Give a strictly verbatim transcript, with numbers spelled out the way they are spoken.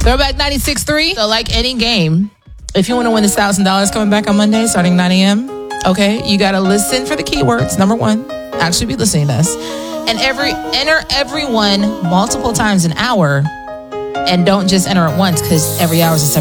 Throwback ninety-six point three. So like any game, if you want to win this one thousand dollars coming back on Monday starting nine a.m., okay, you got to listen for the keywords. Number one, actually be listening to us. And every enter everyone multiple times an hour. And don't just enter it once because every hour is a separate